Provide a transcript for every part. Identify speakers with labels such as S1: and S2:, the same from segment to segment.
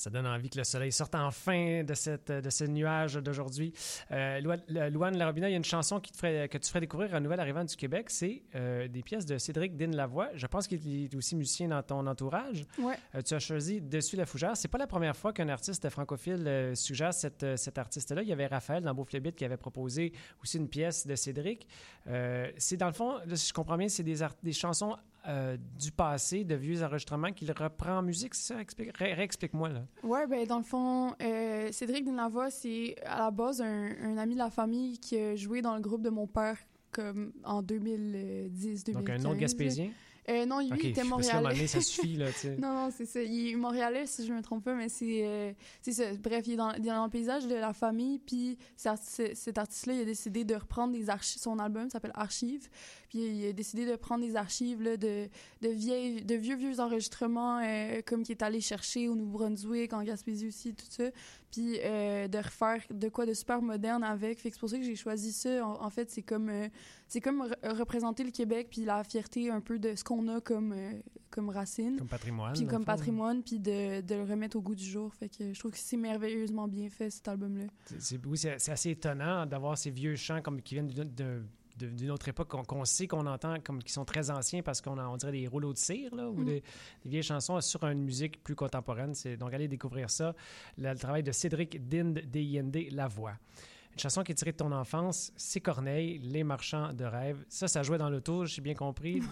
S1: Ça donne envie que le soleil sorte enfin de ce nuage d'aujourd'hui. Louane Larobina, il y a une chanson que tu ferais découvrir à un nouvel arrivant du Québec. C'est des pièces de Cédric Digne-Lavoie. Je pense qu'il est aussi musicien dans ton entourage.
S2: Ouais.
S1: Tu as choisi Dessus la fougère. C'est pas la première fois qu'un artiste francophile suggère cet artiste-là. Il y avait Raphaël dans Beauflébite qui avait proposé aussi une pièce de Cédric. C'est dans le fond, là, si je comprends bien, c'est des chansons du passé, de vieux enregistrements qu'il reprend en musique, c'est ça? Réexplique-moi, là.
S2: Ouais, ben dans le fond, Cédric Digne-Lavoie, c'est à la base un ami de la famille qui a joué dans le groupe de mon père comme en 2010-2015.
S1: Donc un nom gaspésien?
S2: Non, lui, il était
S1: Parce qu'à un
S2: montréalais.
S1: moment donné, ça suffit, là, tu sais.
S2: Non, c'est ça. Il est montréalais, si je me trompe pas, mais c'est ça. Bref, il est dans le paysage de la famille, puis cet artiste-là, il a décidé de reprendre des archives. Son album s'appelle Archives, puis il a décidé de prendre des archives là, de vieux enregistrements, comme qu'il est allé chercher au Nouveau-Brunswick, en Gaspésie aussi, tout ça, puis de refaire de quoi de super moderne avec. Fait que c'est pour ça que j'ai choisi ça. En fait, c'est comme représenter le Québec, puis la fierté un peu de ce qu'on a comme racine.
S1: Comme patrimoine.
S2: Puis comme patrimoine, puis de le remettre au goût du jour. Fait que je trouve que c'est merveilleusement bien fait, cet album-là.
S1: Oui, c'est assez étonnant d'avoir ces vieux chants qui viennent d'une autre époque qu'on sait, qu'on entend, comme qui sont très anciens parce on dirait des rouleaux de cire, là, ou des vieilles chansons sur une musique plus contemporaine. Donc, allez découvrir ça. Le travail de Cédric Digne Lavoie. Une chanson qui est tirée de ton enfance, c'est Corneille, Les marchands de rêve. Ça jouait dans l'auto, j'ai bien compris.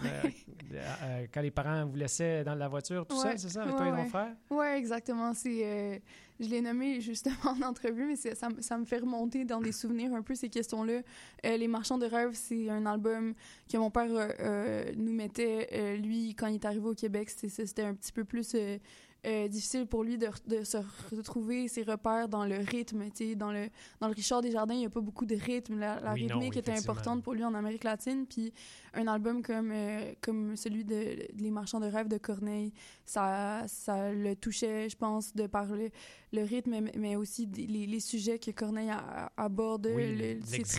S1: Quand les parents vous laissaient dans la voiture, tout ça, c'est ça, avec toi et ton frère?
S2: Oui, exactement. Je l'ai nommé justement en entrevue, mais ça me fait remonter dans des souvenirs un peu ces questions-là. Les marchands de rêve, c'est un album que mon père nous mettait, lui, quand il est arrivé au Québec. C'était un petit peu plus difficile pour lui de se retrouver ses repères dans le rythme. Dans le Richard Desjardins, il n'y a pas beaucoup de rythme. La rythmique était importante pour lui en Amérique latine. Puis un album comme celui de Les marchands de rêve de Corneille, ça le touchait, je pense, de par le rythme, mais aussi les sujets que Corneille aborde.
S1: Oui, l'exil,